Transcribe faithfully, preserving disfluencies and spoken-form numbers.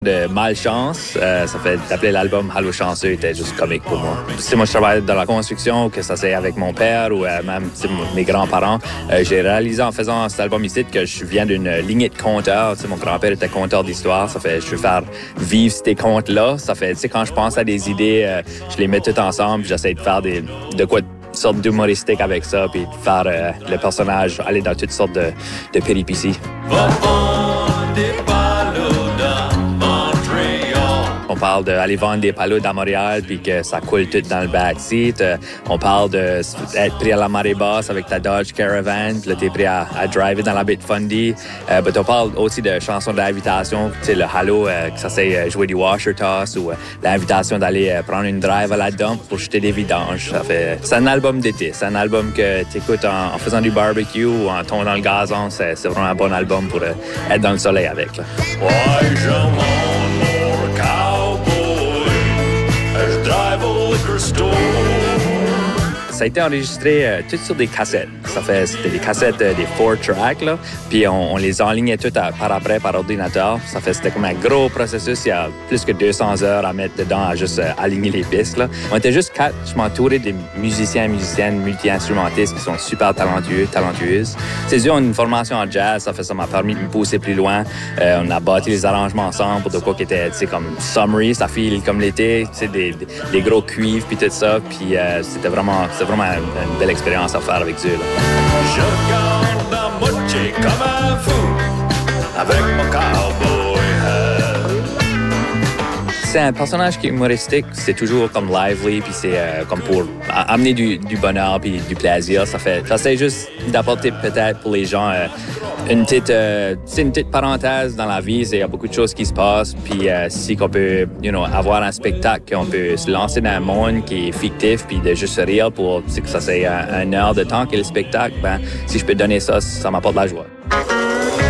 De malchance, euh, ça fait d'appeler l'album Allô chanceux était juste comique pour moi. Si moi je travaille dans la construction, que ça c'est avec mon père ou euh, même mes grands-parents, euh, j'ai réalisé en faisant cet album ici que je viens d'une lignée de conteurs. T'sais, mon grand-père était conteur d'histoire, ça fait je veux faire vivre ces contes-là. Ça fait, tu sais, quand je pense à des idées, euh, je les mets toutes ensemble, j'essaie de faire des de quoi une sorte d'humoristique avec ça, puis de faire euh, le personnage aller dans toutes sortes de, de péripéties. On parle d'aller vendre des paloutes à Montréal puis que ça coule tout dans le backseat. Euh, on parle d'être pris à la marée basse avec ta Dodge Caravan, puis là, t'es pris à, à driver dans la baie de Fundy. Euh, but on parle aussi de chansons d'invitation, tu sais, le halo, euh, que ça c'est jouer du washer toss ou euh, l'invitation d'aller euh, prendre une drive à la dump pour jeter des vidanges. Ça fait, c'est un album d'été. C'est un album que t'écoutes en, en faisant du barbecue ou en tombant dans le gazon. C'est, c'est vraiment un bon album pour euh, être dans le soleil avec. Là. Ouais, ça a été enregistré euh, tout sur des cassettes. Ça fait, c'était des cassettes, euh, des four tracks, là. Puis on, on les enlignait toutes à, par après par ordinateur. Ça fait, c'était comme un gros processus. Il y a plus que deux cents heures à mettre dedans, à juste euh, aligner les pistes, là. On était juste quatre. Je m'entourais des musiciens, musiciennes, multi-instrumentistes qui sont super talentueux, talentueuses. Ces eux ont une formation en jazz. Ça fait, ça m'a permis de me pousser plus loin. Euh, on a bâti les arrangements ensemble pour de quoi qui était, tu sais, comme summery, ça file comme l'été, tu sais, des, des, des gros cuivres puis tout ça. Puis euh, c'était vraiment, c'était vraiment une, une belle expérience à faire avec eux, là. Je garde la moitié comme un fou avec mon cowboy hat. C'est un personnage qui est humoristique, c'est toujours comme lively, puis c'est euh, comme pour amener du, du bonheur puis du plaisir. Ça fait, ça c'est juste d'apporter peut-être pour les gens euh, une petite, euh, c'est une petite parenthèse dans la vie. Il y a beaucoup de choses qui se passent, puis euh, si qu'on peut, you know, avoir un spectacle, qu'on peut se lancer dans un monde qui est fictif, puis de juste rire pour que ça c'est un, un heure de temps qu'est le spectacle. Ben, si je peux donner ça, ça m'apporte de la joie.